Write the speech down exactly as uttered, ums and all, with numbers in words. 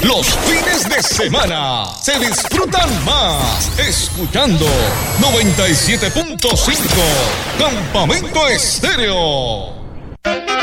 Los fines de semana se disfrutan más escuchando noventa y siete punto cinco Campamento Estéreo.